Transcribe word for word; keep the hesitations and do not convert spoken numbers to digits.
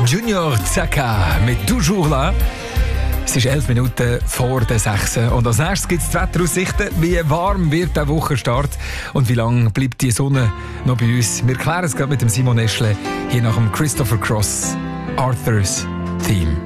Junior Zacca mit «Toujours là». Es ist elf Minuten vor der sechs. Und als nächstes gibt es die Wetteraussichten. Wie warm wird der Wochenstart und wie lange bleibt die Sonne noch bei uns? Wir klären es gerade mit dem Simon Eschle hier nach dem Christopher Cross Arthur's Theme.